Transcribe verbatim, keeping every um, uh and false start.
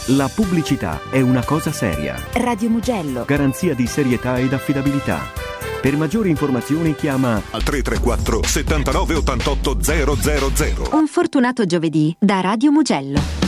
La pubblicità è una cosa seria. Radio Mugello. Garanzia di serietà ed affidabilità. Per maggiori informazioni chiama al tre tre quattro settantanove ottantotto zero zero zero. Un fortunato giovedì da Radio Mugello.